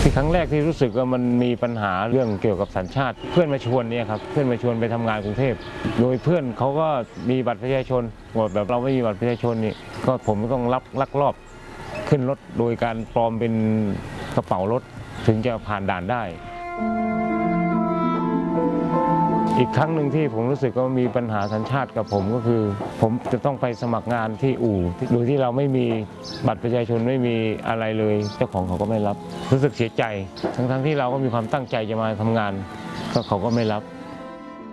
ที่ครั้งแรกที่รู้สึกว่ามันมีปัญหาเรื่องเกี่ยวกับสัญชาติเพื่อนมาชวนเนี่ยครับเพื่อนมาชวนไปทำงานกรุงเทพโดยเพื่อนเขาก็มีบัตรประชาชนหมดแบบเราไม่มีบัตรประชาชนนี่ก็ผมต้องลักลอบขึ้นรถโดยการปลอมเป็นกระเป๋ารถถึงจะผ่านด่านได้อีกครั้งหนึ่งที่ผมรู้สึกว่ามีปัญหาสัญชาติกับผมก็คือผมจะต้องไปสมัครงานที่อู่โดยที่เราไม่มีบัตรประชาชนไม่มีอะไรเลยเจ้าของเขาก็ไม่รับรู้สึกเสียใจทั้งที่เราก็มีความตั้งใจจะมาทำงานก็เขาก็ไม่รับ